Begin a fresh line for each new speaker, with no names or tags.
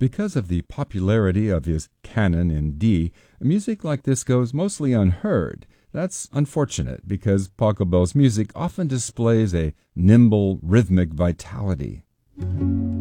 Because of the popularity of his canon in D, music like this goes mostly unheard. That's unfortunate because Pachelbel's music often displays a nimble, rhythmic vitality.